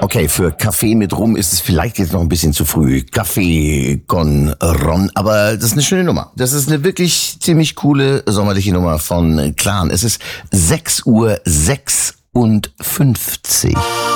Okay, für Kaffee mit Rum ist es vielleicht jetzt noch ein bisschen zu früh. Kaffee con Ron, aber das ist eine schöne Nummer. Das ist eine wirklich ziemlich coole sommerliche Nummer von Clan. Es ist 6:56 Uhr.